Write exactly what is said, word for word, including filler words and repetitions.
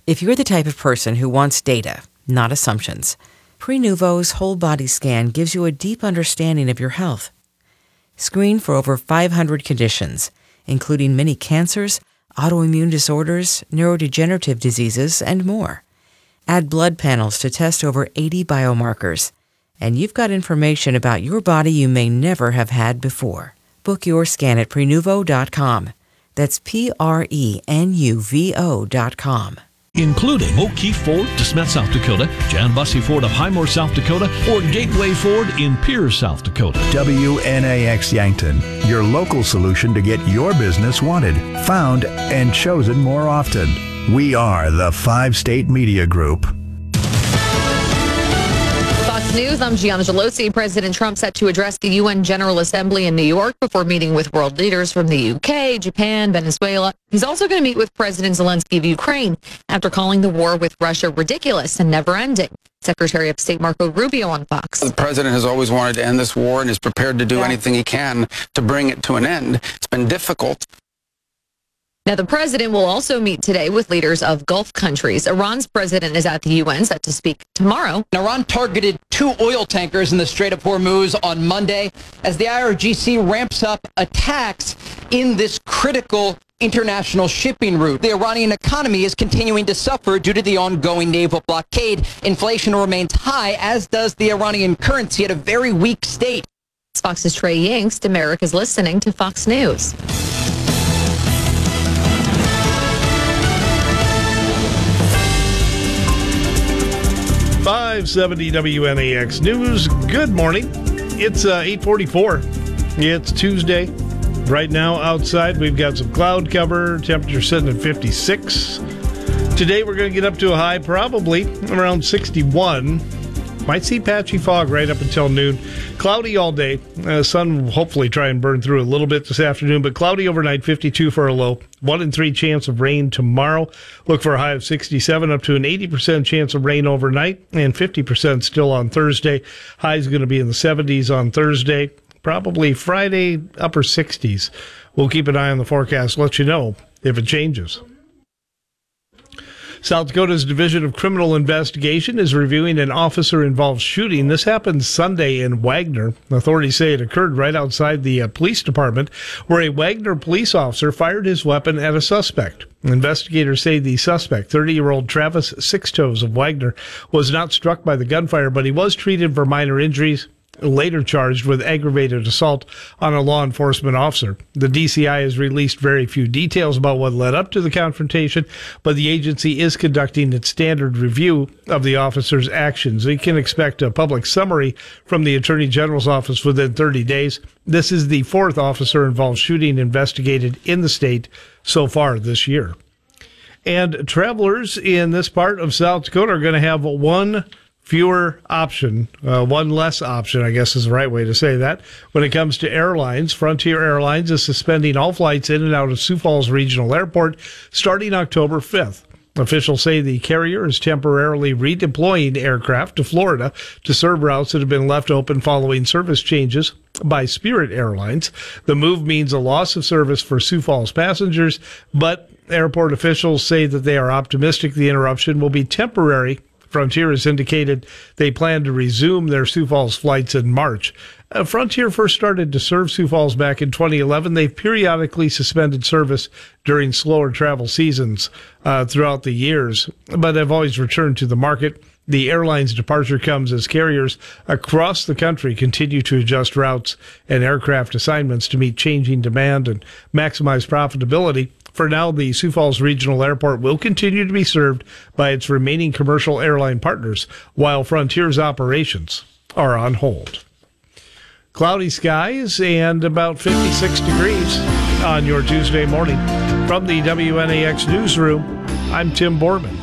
If you're the type of person who wants data, not assumptions, Prenuvo's whole body scan gives you a deep understanding of your health. Screen for over five hundred conditions, including many cancers, autoimmune disorders, neurodegenerative diseases, and more. Add blood panels to test over eighty biomarkers, and you've got information about your body you may never have had before. Book your scan at Prenuvo dot com. That's P R E N U V O dot com. Including O'Keefe Ford, DeSmet, South Dakota, Jan Bussey Ford of Highmore, South Dakota, or Gateway Ford in Pierce, South Dakota. W N A X Yankton, your local solution to get your business wanted, found, and chosen more often. We are the Five-State Media Group. Fox News, I'm Gianna Gelosi. President Trump set to address the U N General Assembly in New York before meeting with world leaders from the U K, Japan, Venezuela. He's also going to meet with President Zelensky of Ukraine after calling the war with Russia ridiculous and never-ending. Secretary of State Marco Rubio on Fox. The president has always wanted to end this war and is prepared to do yeah. anything he can to bring it to an end. It's been difficult. Now, the president will also meet today with leaders of Gulf countries. Iran's president is at the U N, set to speak tomorrow. Iran targeted two oil tankers in the Strait of Hormuz on Monday as the I R G C ramps up attacks in this critical international shipping route. The Iranian economy is continuing to suffer due to the ongoing naval blockade. Inflation remains high, as does the Iranian currency at a very weak state. Fox's Trey Yingst. America's listening to Fox News. five seventy W N A X News. Good morning. It's uh, eight forty-four. It's Tuesday. Right now outside we've got some cloud cover. Temperature sitting at fifty-six. Today we're going to get up to a high probably around sixty-one. Might see patchy fog right up until noon. Cloudy all day. Uh, sun will hopefully try and burn through a little bit this afternoon, but cloudy overnight, fifty-two for a low. One in three chance of rain tomorrow. Look for a high of sixty-seven, up to an eighty percent chance of rain overnight, and fifty percent still on Thursday. High is going to be in the seventies on Thursday. Probably Friday, upper sixties. We'll keep an eye on the forecast, let you know if it changes. South Dakota's Division of Criminal Investigation is reviewing an officer-involved shooting. This happened Sunday in Wagner. Authorities say it occurred right outside the uh, police department, where a Wagner police officer fired his weapon at a suspect. Investigators say the suspect, thirty-year-old Travis Sixtoes of Wagner, was not struck by the gunfire, but he was treated for minor injuries, later charged with aggravated assault on a law enforcement officer. The D C I has released very few details about what led up to the confrontation, but the agency is conducting its standard review of the officer's actions. You can expect a public summary from the Attorney General's office within thirty days. This is the fourth officer-involved shooting investigated in the state so far this year. And travelers in this part of South Dakota are going to have one fewer option, uh, one less option, I guess is the right way to say that. When it comes to airlines, Frontier Airlines is suspending all flights in and out of Sioux Falls Regional Airport starting October fifth. Officials say the carrier is temporarily redeploying aircraft to Florida to serve routes that have been left open following service changes by Spirit Airlines. The move means a loss of service for Sioux Falls passengers, but airport officials say that they are optimistic the interruption will be temporary. Frontier has indicated they plan to resume their Sioux Falls flights in March. Uh, Frontier first started to serve Sioux Falls back in twenty eleven. They've periodically suspended service during slower travel seasons uh, throughout the years, but have always returned to the market. The airline's departure comes as carriers across the country continue to adjust routes and aircraft assignments to meet changing demand and maximize profitability. For now, the Sioux Falls Regional Airport will continue to be served by its remaining commercial airline partners, while Frontier's operations are on hold. Cloudy skies and about fifty-six degrees on your Tuesday morning. From the W N A X Newsroom, I'm Tim Borman.